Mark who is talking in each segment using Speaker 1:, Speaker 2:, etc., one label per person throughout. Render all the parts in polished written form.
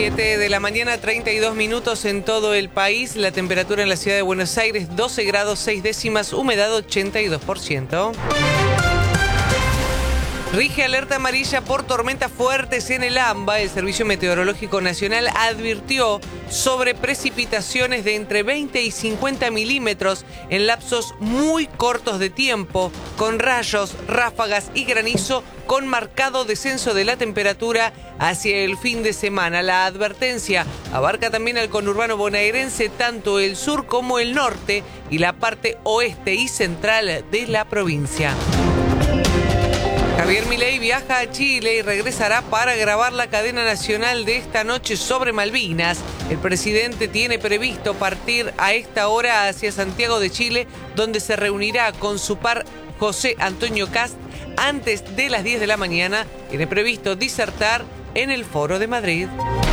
Speaker 1: 7 de la mañana, 32 minutos en todo el país. La temperatura en la ciudad de Buenos Aires, 12 grados 6 décimas, humedad 82%. Rige alerta amarilla por tormentas fuertes en el AMBA. El Servicio Meteorológico Nacional advirtió sobre precipitaciones de entre 20 y 50 milímetros en lapsos muy cortos de tiempo, con rayos, ráfagas y granizo, con marcado descenso de la temperatura hacia el fin de semana. La advertencia abarca también al conurbano bonaerense, tanto el sur como el norte y la parte oeste y central de la provincia. Javier Milei viaja a Chile y regresará para grabar la cadena nacional de esta noche sobre Malvinas. El presidente tiene previsto partir a esta hora hacia Santiago de Chile, donde se reunirá con su par José Antonio Kast antes de las 10 de la mañana. Tiene previsto disertar en el Foro de Madrid.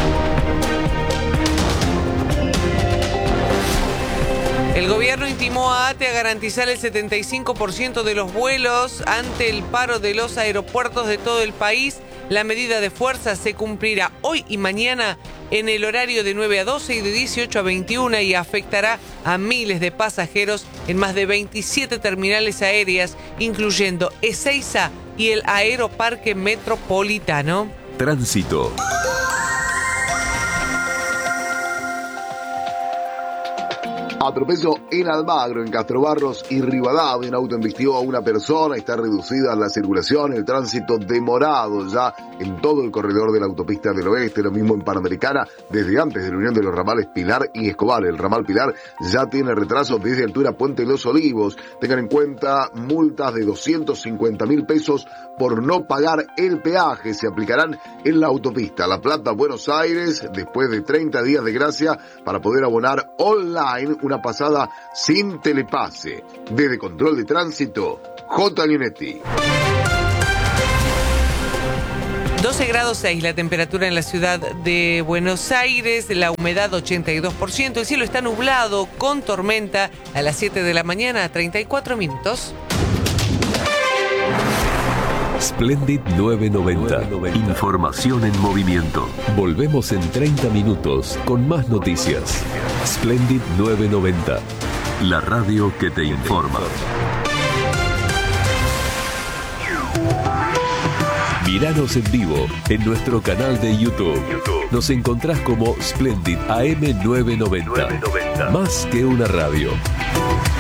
Speaker 1: El gobierno intimó a ATE a garantizar el 75% de los vuelos ante el paro de los aeropuertos de todo el país. La medida de fuerza se cumplirá hoy y mañana en el horario de 9 a 12 y de 18 a 21 y afectará a miles de pasajeros en más de 27 terminales aéreas, incluyendo Ezeiza y el Aeroparque Metropolitano.
Speaker 2: Tránsito.
Speaker 3: Atropello en Almagro, en Castrobarros y Rivadavia. Un auto embistió a una persona. Está reducida la circulación, el tránsito demorado ya en todo el corredor de la autopista del oeste. Lo mismo en Panamericana, desde antes de la unión de los ramales Pilar y Escobar. El ramal Pilar ya tiene retraso desde altura Puente Los Olivos. Tengan en cuenta multas de 250.000 pesos por no pagar el peaje. Se aplicarán en la autopista La Plata, Buenos Aires, después de 30 días de gracia para poder abonar online una pasada sin telepase. Desde Control de Tránsito, J. Linetti.
Speaker 1: 12 grados 6 la temperatura en la ciudad de Buenos Aires, la humedad 82%, el cielo está nublado con tormenta a las 7 de la mañana, 34 minutos.
Speaker 2: Splendid 990. Información en movimiento. Volvemos en 30 minutos con más noticias. Splendid 990. La radio que te informa. Míranos en vivo en nuestro canal de YouTube. Nos encontrás como Splendid AM 990. Más que una radio.